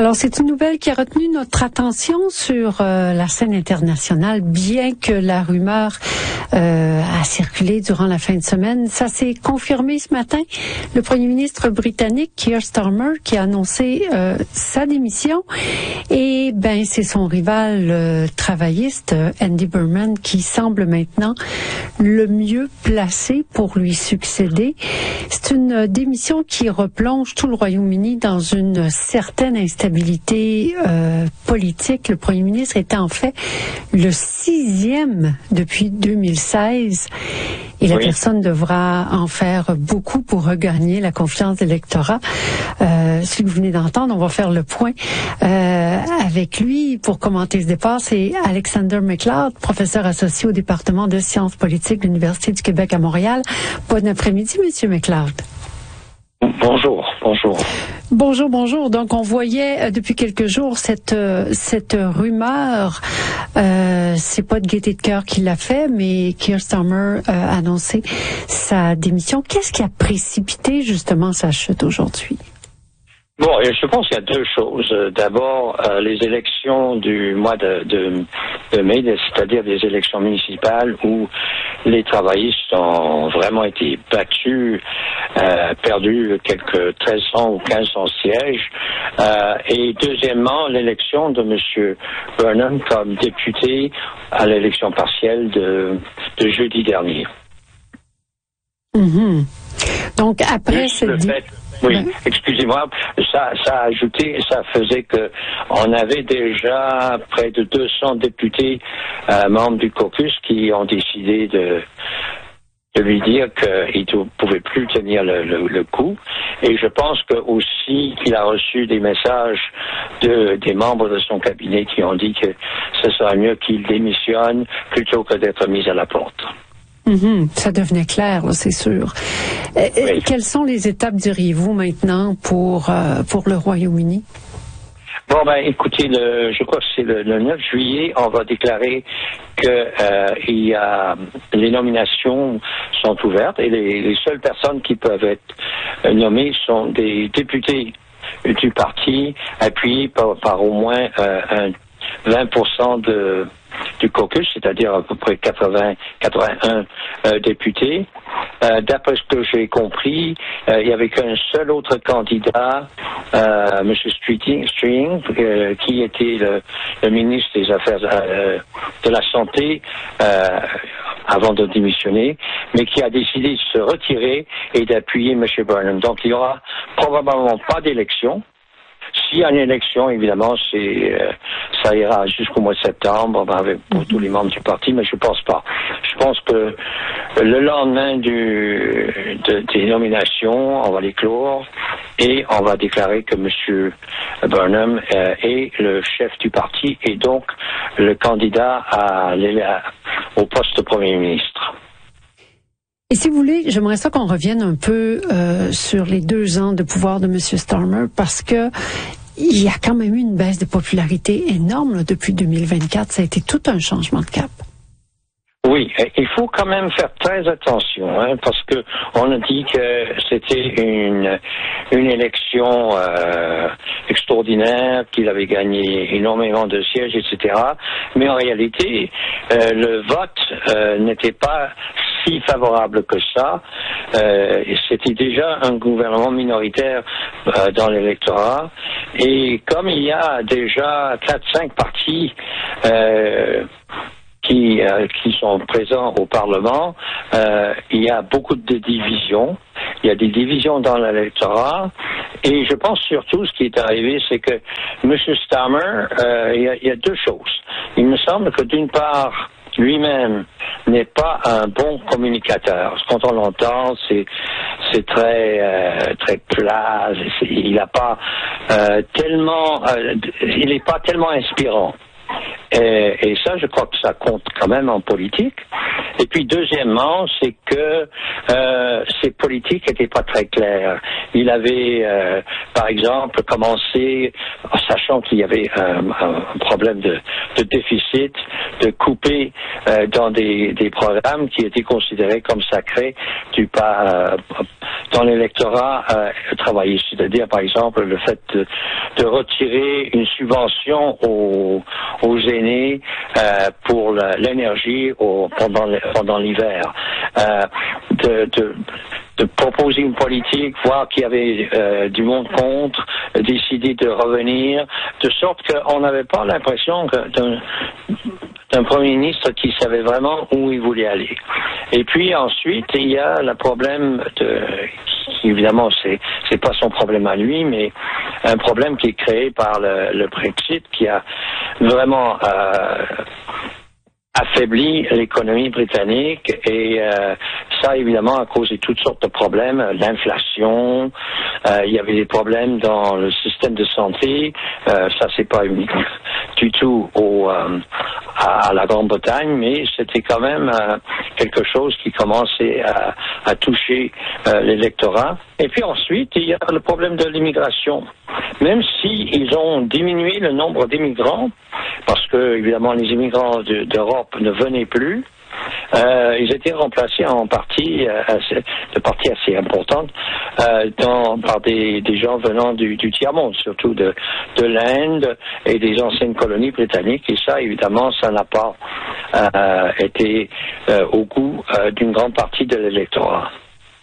Alors, c'est une nouvelle qui a retenu notre attention sur la scène internationale, bien que la rumeur a circulé durant la fin de semaine. Ça s'est confirmé ce matin. Le premier ministre britannique, Keir Starmer, qui a annoncé sa démission. Et c'est son rival travailliste, Andy Burnham, qui semble maintenant le mieux placé pour lui succéder. C'est une démission qui replonge tout le Royaume-Uni dans une certaine instabilité politique. Le premier ministre était en fait le 6e depuis 2016 et la personne devra en faire beaucoup pour regagner la confiance de l'électorat. Si vous venez d'entendre, on va faire le point avec lui pour commenter ce départ. C'est Alexander MacLeod, professeur associé au département de sciences politiques de l'Université du Québec à Montréal. Bon après-midi, Monsieur MacLeod. Bonjour. Bonjour. Donc, on voyait depuis quelques jours cette rumeur. C'est pas de gaieté de cœur qui l'a fait, mais Keir Starmer a annoncé sa démission. Qu'est-ce qui a précipité justement sa chute aujourd'hui? Bon, je pense qu'il y a deux choses. D'abord, les élections du mois de mai, c'est-à-dire des élections municipales où les travaillistes ont vraiment été battus, perdu quelques 1300 ou 1500 sièges. Et deuxièmement, l'élection de M. Burnham comme député à l'élection partielle de jeudi dernier. Mm-hmm. Donc, après Oui, excusez-moi, ça a ajouté, ça faisait que on avait déjà près de 200 députés membres du caucus qui ont décidé de lui dire qu'il ne pouvait plus tenir le coup. Et je pense que aussi qu'il a reçu des messages des membres de son cabinet qui ont dit que ce serait mieux qu'il démissionne plutôt que d'être mis à la porte. Ça devenait clair, là, c'est sûr. Oui. Quelles sont les étapes, diriez-vous, maintenant pour le Royaume-Uni? Bon, écoutez, je crois que c'est le 9 juillet, on va déclarer que les nominations sont ouvertes et les seules personnes qui peuvent être nommées sont des députés du parti appuyés par au moins 20% du caucus, c'est-à-dire à peu près 81 députés. D'après ce que j'ai compris, il n'y avait qu'un seul autre candidat, M. Streeting, qui était le ministre des Affaires de la Santé avant de démissionner, mais qui a décidé de se retirer et d'appuyer M. Burnham. Donc il n'y aura probablement pas d'élection. S'il y a une élection, évidemment, ça ira jusqu'au mois de septembre pour tous les membres du parti, mais je pense pas. Je pense que le lendemain des nominations, on va les clore et on va déclarer que M. Burnham est le chef du parti et donc le candidat au poste de Premier ministre. Et si vous voulez, j'aimerais ça qu'on revienne un peu sur les 2 ans de pouvoir de M. Starmer, parce que il y a quand même eu une baisse de popularité énorme là, depuis 2024. Ça a été tout un changement de cap. Oui, il faut quand même faire très attention, parce que on a dit que c'était une élection extraordinaire, qu'il avait gagné énormément de sièges, etc. Mais en réalité, le vote n'était pas si favorable que ça. C'était déjà un gouvernement minoritaire dans l'électorat. Et comme il y a déjà 4-5 partis qui sont présents au Parlement, il y a beaucoup de divisions. Il y a des divisions dans l'électorat. Et je pense surtout ce qui est arrivé, c'est que M. Starmer, il y a deux choses. Il me semble que d'une part, lui-même n'est pas un bon communicateur. Quand on l'entend, c'est très plat. Il n'est pas tellement inspirant. Et ça, je crois que ça compte quand même en politique. Et puis, deuxièmement, c'est que ces politiques n'étaient pas très claires. Il avait, par exemple, commencé, sachant qu'il y avait un problème de déficit, de couper dans des programmes qui étaient considérés comme sacrés dans l'électorat travailliste. C'est-à-dire, par exemple, le fait de retirer une subvention aux aînés pour l'énergie pendant l'hiver, de proposer une politique, voir qu'il y avait du monde contre, décider de revenir, de sorte qu'on n'avait pas l'impression d'un Premier ministre qui savait vraiment où il voulait aller. Et puis ensuite, il y a le problème évidemment, c'est pas son problème à lui, mais un problème qui est créé par le Brexit, qui a vraiment affaibli l'économie britannique, et ça évidemment a causé toutes sortes de problèmes, l'inflation, il y avait des problèmes dans le système de santé, ça c'est pas unique du tout à la Grande-Bretagne, mais c'était quand même quelque chose qui commençait à toucher l'électorat. Et puis ensuite, il y a le problème de l'immigration. Même s'ils ont diminué le nombre d'immigrants, parce que évidemment les immigrants d'Europe ne venaient plus, ils étaient remplacés en partie, de partie assez importante, par des gens venant du tiers-monde, surtout de l'Inde et des anciennes colonies britanniques. Et ça, évidemment, ça n'a pas été au goût d'une grande partie de l'électorat.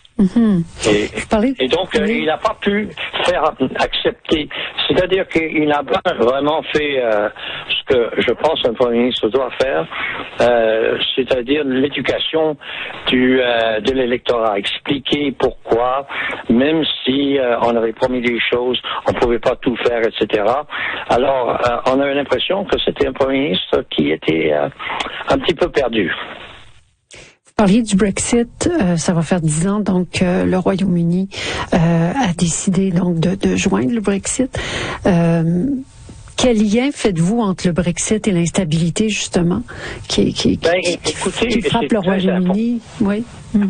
Et donc, il n'a pas pu faire accepter. C'est-à-dire qu'il n'a pas vraiment fait ce que je pense un Premier ministre doit faire, c'est-à-dire l'éducation de l'électorat, expliquer pourquoi, même si on avait promis des choses, on ne pouvait pas tout faire, etc. Alors, on avait l'impression que c'était un Premier ministre qui était un petit peu perdu. Vous parliez du Brexit, ça va faire 10 ans, donc le Royaume-Uni a décidé donc de joindre le Brexit. Quel lien faites-vous entre le Brexit et l'instabilité, justement, qui frappe le Royaume-Uni? Oui.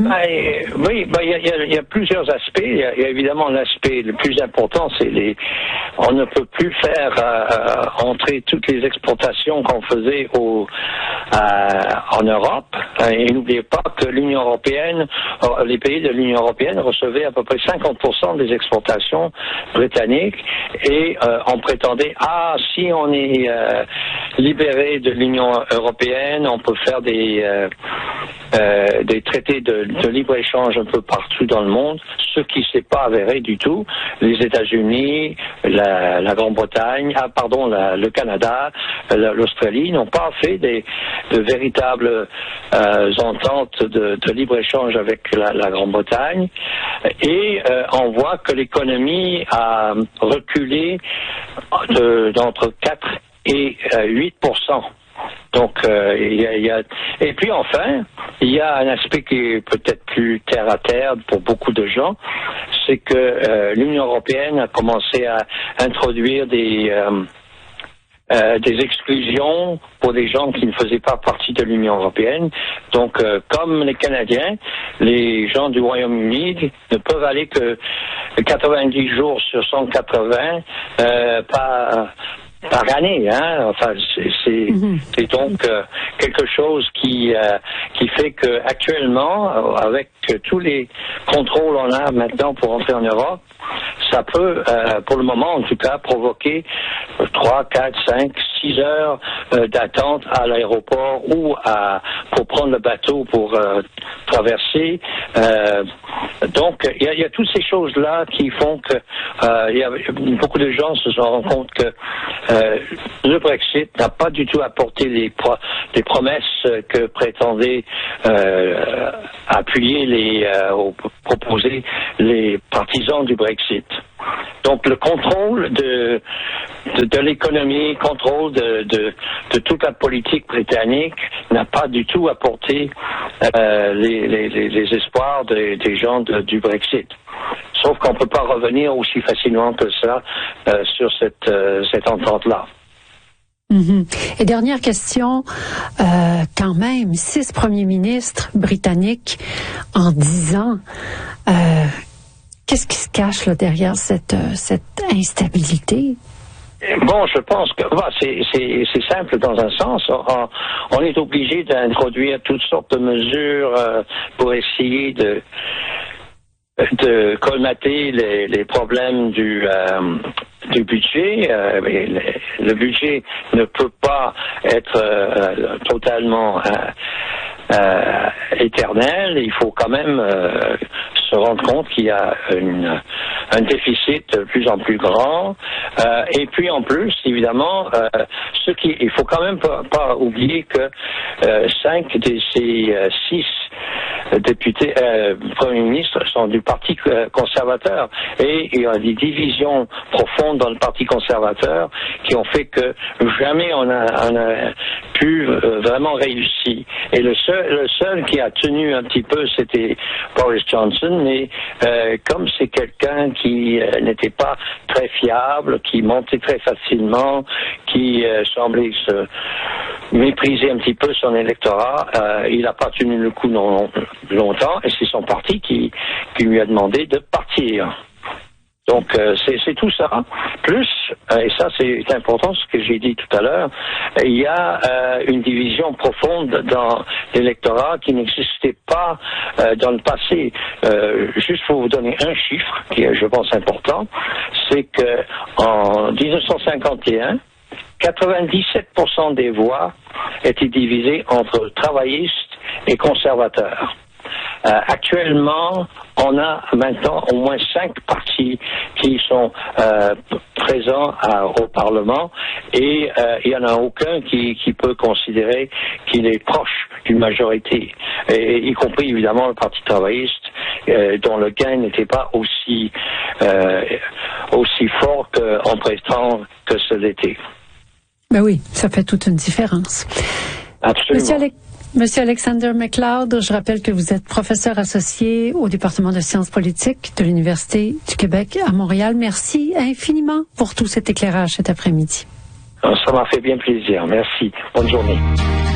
Il y a plusieurs aspects. Il y a évidemment l'aspect le plus important, on ne peut plus faire entrer toutes les exportations qu'on faisait en Europe. Et n'oubliez pas que l'Union européenne, les pays de l'Union européenne recevaient à peu près 50% des exportations britanniques, et on prétendait si on est libéré de l'Union européenne, on peut faire des traités de libre-échange un peu partout dans le monde, ce qui ne s'est pas avéré du tout. Les États-Unis, la Grande-Bretagne, le Canada, l'Australie n'ont pas fait de véritables ententes de libre-échange avec la Grande-Bretagne, et on voit que l'économie a reculé d'entre 4 et 8%. Donc, et puis enfin, il y a un aspect qui est peut-être plus terre à terre pour beaucoup de gens, c'est que l'Union européenne a commencé à introduire des exclusions pour des gens qui ne faisaient pas partie de l'Union européenne. Donc, comme les Canadiens, les gens du Royaume-Uni ne peuvent aller que 90 jours sur 180 par année, hein. Enfin, c'est donc quelque chose qui fait que actuellement, avec tous les contrôles on a maintenant pour entrer en Europe, ça peut, pour le moment en tout cas, provoquer 3, 4, 5, 6 heures d'attente à l'aéroport ou pour prendre le bateau pour traverser. Donc, il y a toutes ces choses-là qui font que beaucoup de gens se sont rendus compte que le Brexit n'a pas du tout apporté les promesses que prétendaient appuyer proposer les partisans du Brexit. Donc le contrôle de l'économie, contrôle de toute la politique britannique n'a pas du tout apporté les espoirs des gens du Brexit. Sauf qu'on ne peut pas revenir aussi facilement que ça sur cette entente-là. Et dernière question, quand même, 6 premiers ministres britanniques en 10 ans. Qu'est-ce qui se cache là derrière cette instabilité? Bon, je pense que c'est simple dans un sens. On est obligé d'introduire toutes sortes de mesures pour essayer de colmater les problèmes du budget. Le budget ne peut pas être totalement éternel. Il faut quand même se rendre compte qu'il y a un déficit de plus en plus grand. Et puis en plus, évidemment, il faut quand même pas oublier que 5 de ces 6 députés, premiers ministres sont du Parti conservateur. Et il y a des divisions profondes dans le Parti conservateur qui ont fait que jamais on a pu vraiment réussir. Et le seul qui a tenu un petit peu, c'était Boris Johnson, mais comme c'est quelqu'un qui n'était pas très fiable, qui montait très facilement, qui semblait se mépriser un petit peu son électorat, il n'a pas tenu le coup longtemps, et c'est son parti qui lui a demandé de partir. Donc c'est tout ça. Plus, et ça c'est important, ce que j'ai dit tout à l'heure, il y a une division profonde dans l'électorat qui n'existait pas dans le passé. Juste pour vous donner un chiffre qui est, je pense, important, c'est que en 1951, 97% des voix étaient divisées entre travaillistes et conservateurs. Actuellement, on a maintenant au moins 5 partis qui sont présents au Parlement et il n'y en a aucun qui peut considérer qu'il est proche d'une majorité, et, y compris évidemment le Parti travailliste dont le gain n'était pas aussi fort qu'on prétend que ce l'était. Ben oui, ça fait toute une différence. Absolument. Monsieur Alexander MacLeod, je rappelle que vous êtes professeur associé au département de sciences politiques de l'Université du Québec à Montréal. Merci infiniment pour tout cet éclairage cet après-midi. Ça m'a fait bien plaisir. Merci. Bonne journée.